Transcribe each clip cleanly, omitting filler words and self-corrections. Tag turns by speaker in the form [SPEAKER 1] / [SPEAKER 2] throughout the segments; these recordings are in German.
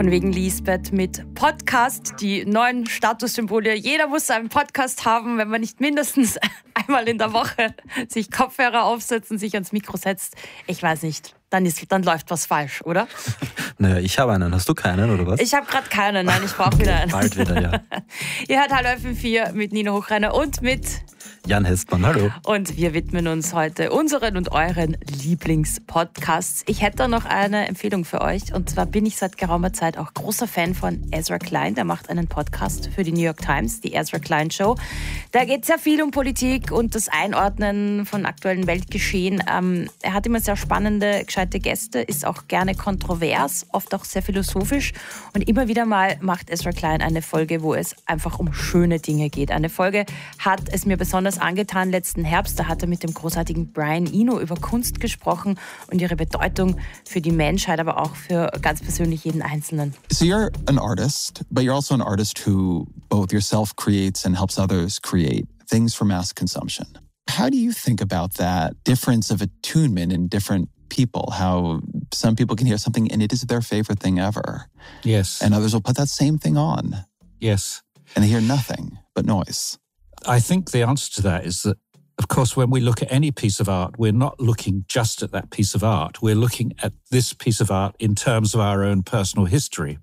[SPEAKER 1] Von wegen Lisbeth mit Podcast, die neuen Statussymbole. Jeder muss einen Podcast haben, wenn man nicht mindestens einmal in der Woche sich Kopfhörer aufsetzt und sich ans Mikro setzt. Ich weiß nicht, dann läuft was falsch, oder?
[SPEAKER 2] Naja, ich habe einen. Hast du keinen, oder was?
[SPEAKER 1] Ich habe gerade keinen, nein, ich brauche wieder einen.
[SPEAKER 2] Bald wieder, ja.
[SPEAKER 1] Ihr hört Hallo FM4 mit Nina Hochreiner und mit
[SPEAKER 2] Jan Hestmann, hallo.
[SPEAKER 1] Und wir widmen uns heute unseren und euren Lieblingspodcasts. Ich hätte da noch eine Empfehlung für euch. Und zwar bin ich seit geraumer Zeit auch großer Fan von Ezra Klein. Der macht einen Podcast für die New York Times, die Ezra Klein Show. Da geht es sehr viel um Politik und das Einordnen von aktuellen Weltgeschehen. Er hat immer sehr spannende, gescheite Gäste, ist auch gerne kontrovers, oft auch sehr philosophisch. Und immer wieder mal macht Ezra Klein eine Folge, wo es einfach um schöne Dinge geht. Eine Folge hat es mir besonders angetan letzten Herbst. Da hat er mit dem großartigen Brian Eno über Kunst gesprochen und ihre Bedeutung für die Menschheit, aber auch für ganz persönlich jeden Einzelnen.
[SPEAKER 3] So you're an artist, but you're also an artist who both yourself creates and helps others create things for mass consumption. How do you think about that difference of attunement in different people? How some people can hear something and it is their favorite thing ever.
[SPEAKER 4] Yes.
[SPEAKER 3] And others will put that same thing on.
[SPEAKER 4] Yes.
[SPEAKER 3] And they hear nothing but noise.
[SPEAKER 4] I think the answer to that is that, of course, when we look at any piece of art, we're not looking just at that piece of art. We're looking at this piece of art in terms of our own personal history.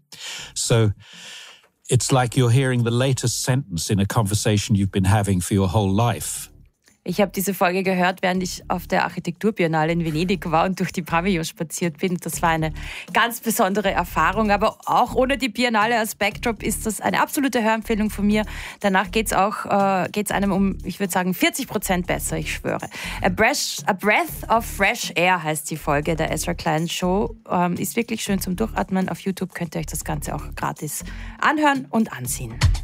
[SPEAKER 4] So it's like you're hearing the latest sentence in a conversation you've been having for your whole life.
[SPEAKER 1] Ich habe diese Folge gehört, während ich auf der Architekturbiennale in Venedig war und durch die Pavillons spaziert bin. Das war eine ganz besondere Erfahrung, aber auch ohne die Biennale als Backdrop ist das eine absolute Hörempfehlung von mir. Danach geht's einem um, ich würde sagen, 40% besser, ich schwöre. A Breath of Fresh Air heißt die Folge der Ezra Klein Show. Ist wirklich schön zum Durchatmen. Auf YouTube könnt ihr euch das Ganze auch gratis anhören und ansehen.